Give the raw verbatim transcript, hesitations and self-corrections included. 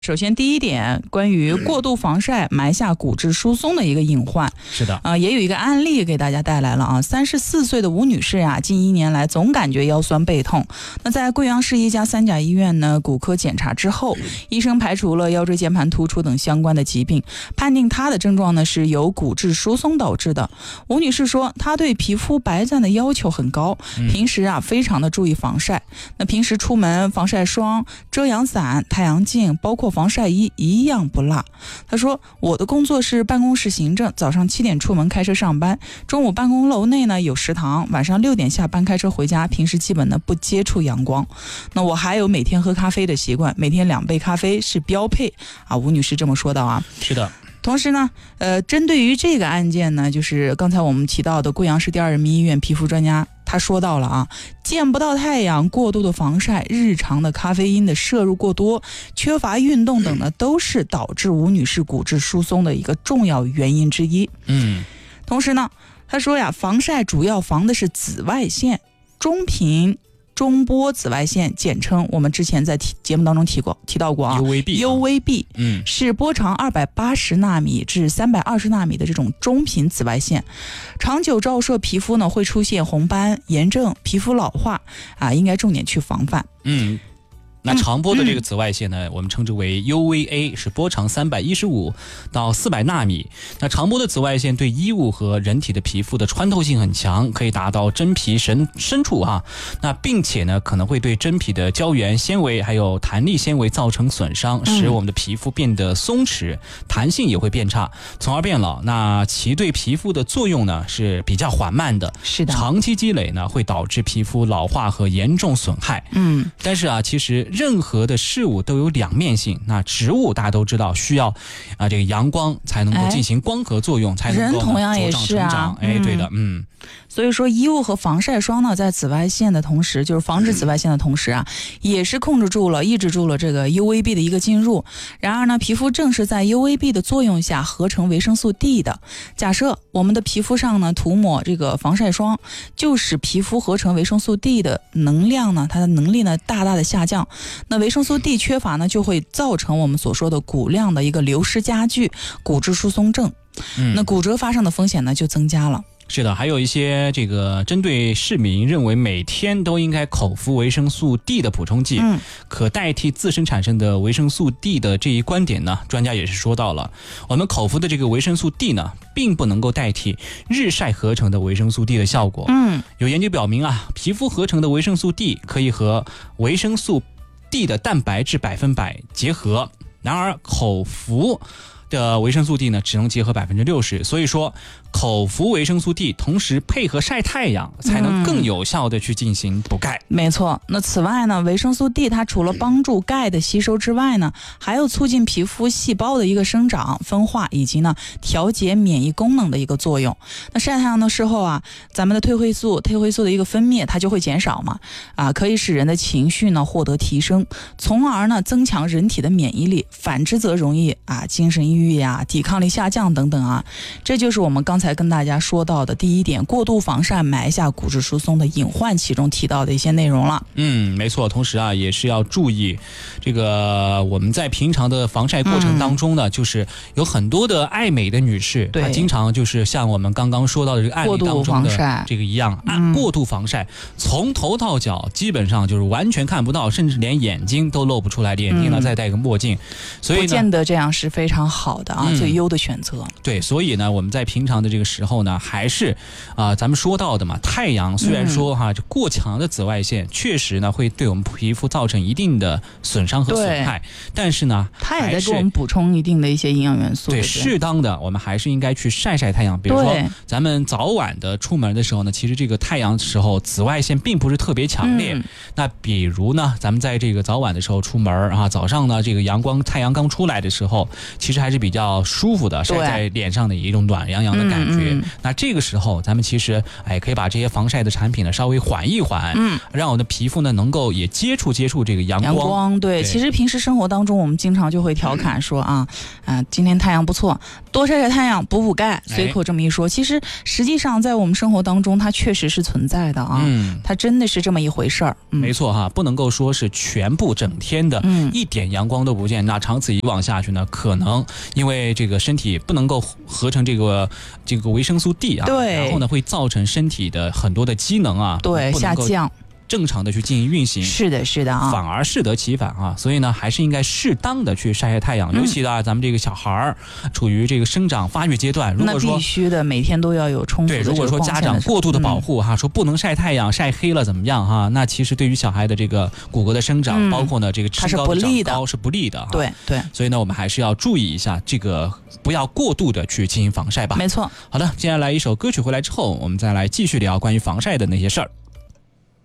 首先，第一点，关于过度防晒埋下骨质疏松的一个隐患。 是的， 啊、呃，也有一个案例给大家带来了啊。三十四岁的吴女士啊，近一年来总感觉腰酸背痛。那在贵阳市一家三甲医院呢，骨科检查之后，医生排除了腰椎间盘突出等相关的疾病，判定她的症状呢是由骨质疏松导致的。吴女士说，她对皮肤白皙的要求很高，平时啊非常的注意防晒。那平时出门，防晒霜、遮阳伞、太阳镜，包括防晒衣一样不落。他说，我的工作是办公室行政，早上七点出门开车上班，中午办公楼内呢有食堂，晚上六点下班开车回家，平时基本呢不接触阳光。那我还有每天喝咖啡的习惯，每天两杯咖啡是标配啊。吴女士这么说到啊。 是的。 同时呢，呃，针对于这个案件呢，就是刚才我们提到的贵阳市第二人民医院皮肤专家他说到了啊，见不到太阳、过度的防晒、日常的咖啡因的摄入过多、缺乏运动等呢，都是导致吴女士骨质疏松的一个重要原因之一。 嗯， 同时呢，他说呀，防晒主要防的是紫外线、中频、中波紫外线，简称我们之前在节目当中提过提到过啊 ，U V B， U V B， 嗯， 是波长二百八十纳米至三百二十纳米的这种中频紫外线，长久照射皮肤呢会出现红斑、炎症、皮肤老化啊，应该重点去防范。 嗯。那长波的这个紫外线呢，嗯、我们称之为 U V A， 是波长三百一十五到四百纳米。那长波的紫外线对衣物和人体的皮肤的穿透性很强，可以达到真皮深深处啊。那并且呢，可能会对真皮的胶原纤维还有弹力纤维造成损伤，使我们的皮肤变得松弛，弹性也会变差，从而变老。那其对皮肤的作用呢是比较缓慢的， 是的， 长期积累呢会导致皮肤老化和严重损害。 嗯， 但是啊，其实任何的事物都有两面性。那植物大家都知道需要啊这个阳光才能够进行光合作用，哎、才能够人同样也是啊。 哎，对的，嗯。 所以说，衣物和防晒霜呢，在紫外线的同时，就是防止紫外线的同时啊，也是控制住了、抑制住了这个 U V B 的一个进入。然而呢，皮肤正是在 U V B 的作用下合成维生素 D 的。假设我们的皮肤上呢涂抹这个防晒霜，就使皮肤合成维生素 D 的能量呢，它的能力呢大大的下降。那维生素 D 缺乏呢，就会造成我们所说的骨量的一个流失加剧，骨质疏松症。嗯，那骨折发生的风险呢就增加了。 是的，还有一些这个针对市民认为每天都应该口服维生素 D 的补充剂，嗯，可代替自身产生的维生素 D 的这一观点呢，专家也是说到了，我们口服的这个维生素 D 呢，并不能够代替日晒合成的维生素 D 的效果。嗯，有研究表明啊，皮肤合成的维生素 D 可以和维生素 D 的蛋白质百分百结合，然而口服的维生素 D 呢，只能结合百分之六十，所以说口服维生素 D 同时配合晒太阳，才能更有效的去进行补钙。 嗯、没错。那此外呢，维生素 D 它除了帮助钙的吸收之外呢，还有促进皮肤细胞的一个生长、分化，以及呢调节免疫功能的一个作用。那晒太阳的时候啊，咱们的褪黑素、褪黑素的一个分泌它就会减少嘛，啊，可以使人的情绪呢获得提升，从而呢增强人体的免疫力。反之则容易啊精神抑郁呀、抵抗力下降等等啊。这就是我们刚才跟大家说到的第一点，过度防晒埋下骨质疏松的隐患，其中提到的一些内容了。 嗯，没错。同时啊，也是要注意这个我们在平常的防晒过程当中呢，嗯、就是有很多的爱美的女士，她经常就是像我们刚刚说到的这个案例当中的这个一样，啊，过度防晒，从头到脚基本上就是完全看不到，甚至连眼睛都露不出来，眼睛呢、嗯、再戴个墨镜，所以呢， 不见得这样是非常好的啊，嗯、最优的选择。 对，所以呢，我们在平常的这个时候呢，还是啊、呃，咱们说到的嘛，太阳虽然说哈，这过强的紫外线确实呢会对我们皮肤造成一定的损伤和损害，但是呢， 它也在给我们补充一定的一些营养元素。 对，适当的我们还是应该去晒晒太阳。比如说，咱们早晚的出门的时候呢，其实这个太阳时候紫外线并不是特别强烈。嗯、那比如呢，咱们在这个早晚的时候出门啊，早上呢这个阳光太阳刚出来的时候，其实还是比较舒服的晒在脸上的一种暖洋洋的感觉。嗯嗯、那这个时候，咱们其实哎可以把这些防晒的产品呢稍微缓一缓，嗯，让我们的皮肤呢能够也接触接触这个阳光。 阳光 对, 对，其实平时生活当中我们经常就会调侃说、嗯、啊，啊、呃，今天太阳不错，多晒晒太阳，补补钙，随口这么一说，哎、其实实际上在我们生活当中，它确实是存在的啊，嗯，它真的是这么一回事儿。嗯、 没错哈，不能够说是全部整天的，嗯，一点阳光都不见，那长此以往下去呢，可能因为这个身体不能够合成这个这个维生素 D 啊， 对， 然后呢会造成身体的很多的机能啊， 对，下降。 正常的去进行运行， 是的，是的啊， 反而适得其反啊。所以呢，还是应该适当的去晒晒太阳，嗯、尤其的咱们这个小孩儿处于这个生长发育阶段，如果说那必须的，每天都要有充足的。 对，如果说家长过度的保护哈、嗯，说不能晒太阳，晒黑了怎么样哈？那其实对于小孩的这个骨骼的生长，嗯、包括呢这个身高的长高是不利的。 对对， 所以呢，我们还是要注意一下这个，不要过度的去进行防晒吧。 没错。 好的，接下来一首歌曲回来之后，我们再来继续聊关于防晒的那些事儿。